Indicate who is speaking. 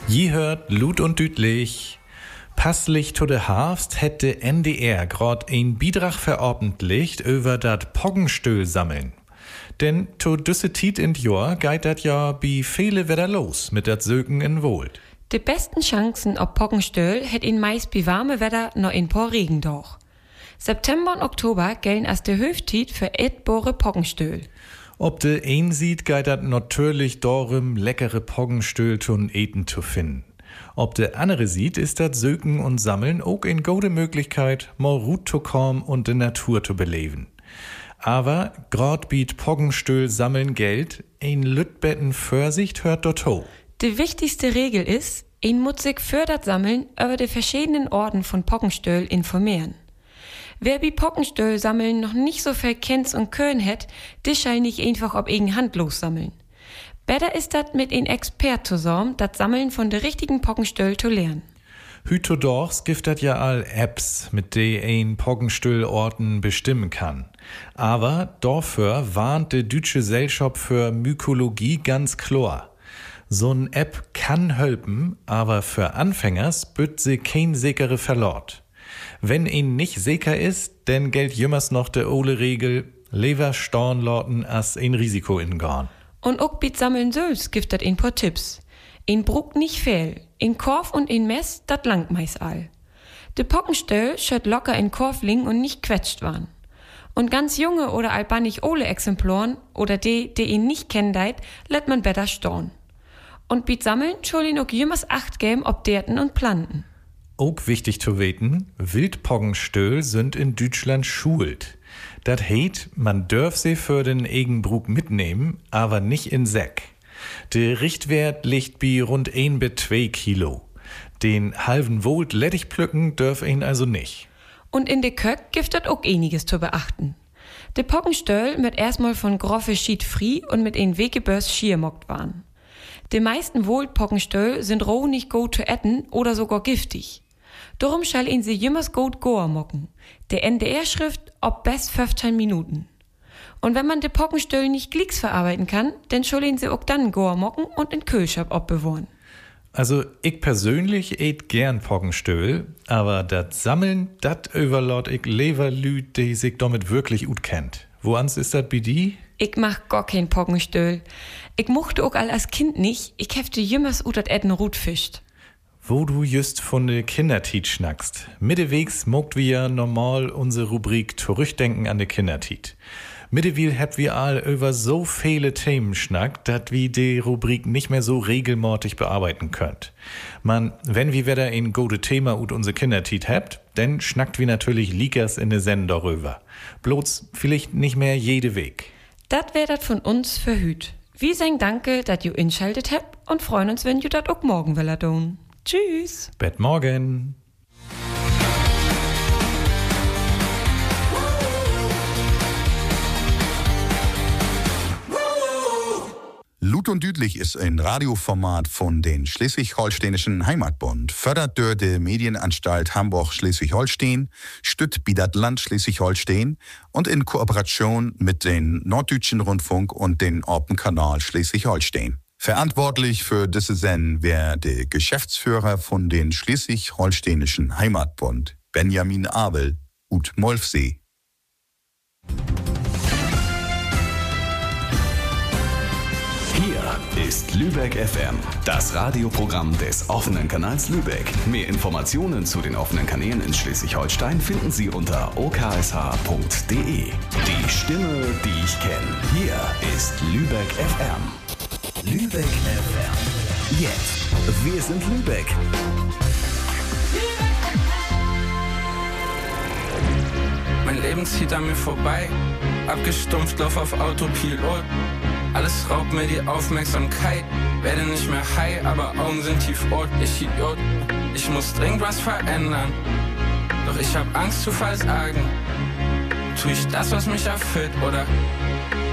Speaker 1: Je hört Lut und Dütlich. Passlich zu de Harfst hätte NDR grad ein Beitrag verordentlicht über dat Poggenstöhl sammeln. Denn to düsse Tiet in Jahr geht dat ja bi viele wieder los mit dat Söken in Wohlt.
Speaker 2: De besten Chancen op Poggenstöhl hätt in meist bi warme Wetter noch in paar Regendoch. September und Oktober gelten als de Höftiet für edbore Poggenstöhl.
Speaker 1: Ob de een sieht, geht dat natürlich darum, leckere Poggenstöhl zum Eten zu finden. Ob de andere sieht, ist dat Söken und Sammeln auch eine gute Möglichkeit, mal Ruhe zu kommen und de Natur zu beleben. Aber grad biet Poggenstöhl sammeln Geld, ein Lütbetten Vorsicht hört dazu.
Speaker 2: Die wichtigste Regel ist, ein muss sich für das Sammeln über die verschiedenen Orten von Poggenstöhl informieren. Wer bi Poggenstöhl sammeln noch nicht so viel kennt und können hat, die scheint nicht einfach ob egen Hand lossammeln. Besser ist dat mit ein Expert zusammen, das Sammeln von de richtigen Poggenstöhl zu lernen.
Speaker 1: Hütodorfs gibt dat ja all Apps, mit de ein Poggenstöhlorten bestimmen kann. Aber dafür warnt de Deutsche Gesellschaft für Mykologie ganz klar. So'n App kann helfen, aber für Anfängers bütt sie kein sichere Verlort. Wenn ihn nicht sicher ist, dann gilt jümmers noch de ole Regel, lever stornlorten as ein Risiko ingorn.
Speaker 2: Und auch bit sammeln selbst gibt dat ein paar Tipps. Ein Bruck nicht fehl, ein Korf und ein Mess, dat langt meist all. De Poggenstöhl schött locker in Korf liegen und nicht quetscht waren. Und ganz junge oder albanig ole Exemploren oder die ihn nicht kennen deit, lässt man besser storn. Und bit sammeln schul ihn auch jümmers Acht geben ob Derten und Planten.
Speaker 1: Auch wichtig zu weten, Wildpoggenstöhl sind in Deutschland schult. Dat heit, man dürf sie für den Egenbrug mitnehmen, aber nicht in Säck. Der Richtwert liegt bi rund 1 bis 2 Kilo. Den halben Volt lettig plücken dürf ihn also nicht.
Speaker 2: Und in de Köck gibt dat auch einiges zu beachten. De Poggenstöhl wird erstmal von groffe Schied frie und mit ein Wegebörs schiermockt waren. Die meisten Wohlpoggenstöhl sind roh nicht gut zu essen oder sogar giftig. Darum schall ihn sie jümmers gut goa mocken. Der NDR-Schrift ob best 15 Minuten. Und wenn man de Poggenstöhl nicht glicks verarbeiten kann, dann schall ihn sie auch dann goa mocken und in Kühlschab obbewohren.
Speaker 1: Also ich persönlich eet gern Poggenstöhl, aber dat Sammeln, dat überlaut ich lever Lüd, die sich damit wirklich gut kennt. Woans ist dat bi die?
Speaker 2: Ich mach gar kein Poggenstöhl. Ich mochte auch als Kind nicht, ich hefte jümmers ut dat Etten Rut fischt.
Speaker 1: Wo du just von de Kindertiet schnackst. Mittewegs mogt wir normal unsere Rubrik Zurückdenken an de Kindertiet. Mittewil habt wir all über so viele Themen schnackt, dat wir die Rubrik nicht mehr so regelmäßig bearbeiten könnt. Wenn wir wieder ein gute Thema ut unsere Kindertiet habt, dann schnackt wir natürlich Likas in de Sender darüber. Bloß vielleicht nicht mehr jede Weg.
Speaker 2: Dat wär dat von uns verhüt. Wir sagen danke, dat ju inschaltet habt und freuen uns, wenn ju dat auch morgen will tun. Tschüss.
Speaker 1: Bis morgen.
Speaker 3: Lut und Dütlich ist ein Radioformat von den Schleswig-Holsteinischen Heimatbund, fördert durch die Medienanstalt Hamburg-Schleswig-Holstein, stützt bi dat Land Schleswig-Holstein und in Kooperation mit den Norddeutschen Rundfunk und den Orpenkanal Schleswig-Holstein. Verantwortlich für diese Sendung wäre der Geschäftsführer von den Schleswig-Holsteinischen Heimatbund, Benjamin Abel, ut Molfsee.
Speaker 4: Hier ist Lübeck FM, das Radioprogramm des offenen Kanals Lübeck. Mehr Informationen zu den offenen Kanälen in Schleswig-Holstein finden Sie unter oksh.de. Die Stimme, die ich kenne. Hier ist Lübeck FM. Lübeck FM. Jetzt. Wir sind Lübeck.
Speaker 5: Mein Leben zieht an mir vorbei. Abgestumpft, lauf auf Autopilot. Alles raubt mir die Aufmerksamkeit. Werde nicht mehr high, aber Augen sind tiefrot. Ich Idiot, ich muss dringend was verändern. Doch ich hab Angst zu versagen. Tu ich das, was mich erfüllt, oder